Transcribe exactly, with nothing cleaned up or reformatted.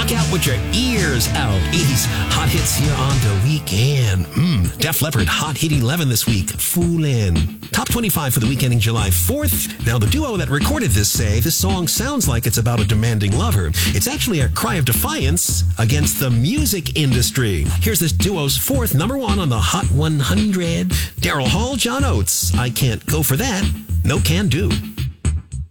Rock out with your ears out. eighties hot hits here on The Weekend. Mm. Def Leppard, Hot Hit eleven this week. Foolin'. Top twenty-five for the weekend ending July fourth. Now, the duo that recorded this say this song sounds like it's about a demanding lover. It's actually a cry of defiance against the music industry. Here's this duo's fourth number one on the Hot one hundred. Daryl Hall, John Oates. I Can't Go For That. No Can Do.